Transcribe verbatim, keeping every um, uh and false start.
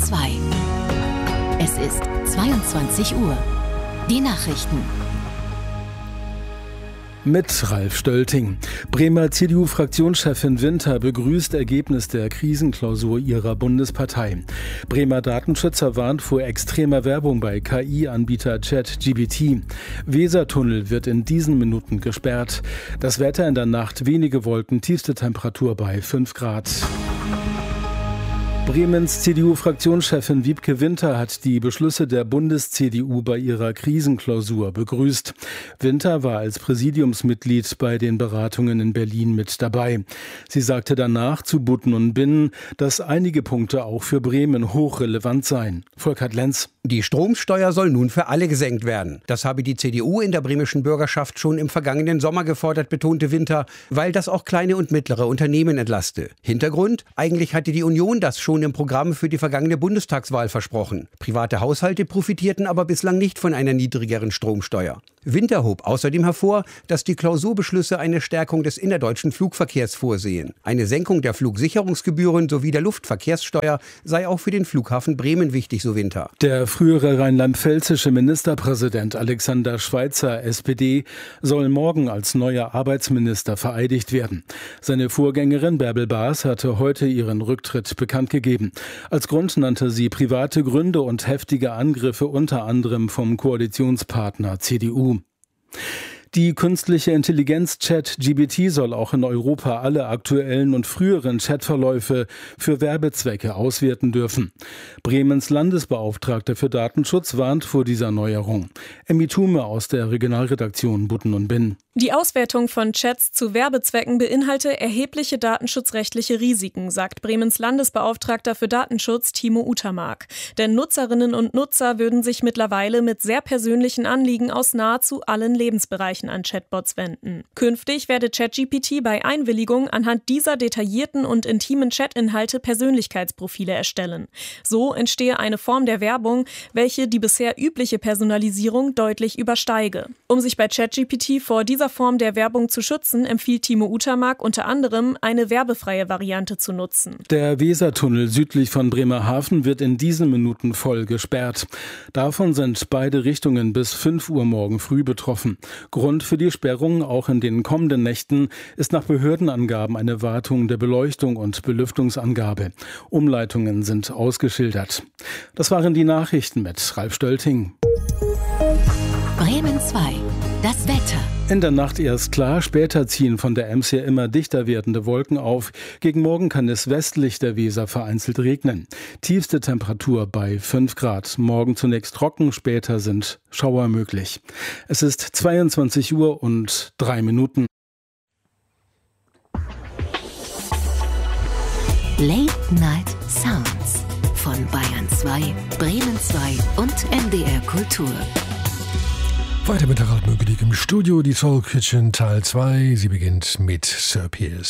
zwei. Es ist zweiundzwanzig Uhr. Die Nachrichten. Mit Ralf Stölting. Bremer C D U-Fraktionschefin Winter begrüßt Ergebnis der Krisenklausur ihrer Bundespartei. Bremer Datenschützer warnt vor extremer Werbung bei K I-Anbieter ChatGPT. Wesertunnel wird in diesen Minuten gesperrt. Das Wetter in der Nacht wenige Wolken, tiefste Temperatur bei fünf Grad. Bremens C D U-Fraktionschefin Wiebke Winter hat die Beschlüsse der Bundes-C D U bei ihrer Krisenklausur begrüßt. Winter war als Präsidiumsmitglied bei den Beratungen in Berlin mit dabei. Sie sagte danach zu Butten und Binnen, dass einige Punkte auch für Bremen hochrelevant seien. Volkert Lenz. Die Stromsteuer soll nun für alle gesenkt werden. Das habe die C D U in der bremischen Bürgerschaft schon im vergangenen Sommer gefordert, betonte Winter, weil das auch kleine und mittlere Unternehmen entlaste. Hintergrund? Eigentlich hatte die Union das schon im Programm für die vergangene Bundestagswahl versprochen. Private Haushalte profitierten aber bislang nicht von einer niedrigeren Stromsteuer. Winter hob außerdem hervor, dass die Klausurbeschlüsse eine Stärkung des innerdeutschen Flugverkehrs vorsehen. Eine Senkung der Flugsicherungsgebühren sowie der Luftverkehrssteuer sei auch für den Flughafen Bremen wichtig, so Winter. Der frühere rheinland-pfälzische Ministerpräsident Alexander Schweitzer, S P D, soll morgen als neuer Arbeitsminister vereidigt werden. Seine Vorgängerin Bärbel Baas hatte heute ihren Rücktritt bekannt gegeben. Als Grund nannte sie private Gründe und heftige Angriffe unter anderem vom Koalitionspartner C D U. Die künstliche Intelligenz ChatGPT soll auch in Europa alle aktuellen und früheren Chatverläufe für Werbezwecke auswerten dürfen. Bremens Landesbeauftragter für Datenschutz warnt vor dieser Neuerung. Emmy Thume aus der Regionalredaktion Butten und Binnen. Die Auswertung von Chats zu Werbezwecken beinhalte erhebliche datenschutzrechtliche Risiken, sagt Bremens Landesbeauftragter für Datenschutz Timo Utermark. Denn Nutzerinnen und Nutzer würden sich mittlerweile mit sehr persönlichen Anliegen aus nahezu allen Lebensbereichen an Chatbots wenden. Künftig werde ChatGPT bei Einwilligung anhand dieser detaillierten und intimen Chatinhalte Persönlichkeitsprofile erstellen. So entstehe eine Form der Werbung, welche die bisher übliche Personalisierung deutlich übersteige. Um sich bei ChatGPT vor dieser Form der Werbung zu schützen, empfiehlt Timo Utermark unter anderem, eine werbefreie Variante zu nutzen. Der Wesertunnel südlich von Bremerhaven wird in diesen Minuten voll gesperrt. Davon sind beide Richtungen bis fünf Uhr morgen früh betroffen. Grund für die Sperrung auch in den kommenden Nächten ist nach Behördenangaben eine Wartung der Beleuchtung und Belüftungsangabe. Umleitungen sind ausgeschildert. Das waren die Nachrichten mit Ralf Stölting. Bremen zwei. Das Wetter. In der Nacht erst klar, später ziehen von der Ems her immer dichter werdende Wolken auf. Gegen Morgen kann es westlich der Weser vereinzelt regnen. Tiefste Temperatur bei fünf Grad. Morgen zunächst trocken, später sind Schauer möglich. Es ist zweiundzwanzig Uhr und drei Minuten. Late Night Sounds von Bayern zwei, Bremen zwei und M D R Kultur. Weiter mit Harald Mögelig im Studio, die Soul Kitchen Teil zwei. Sie beginnt mit Sir Piers.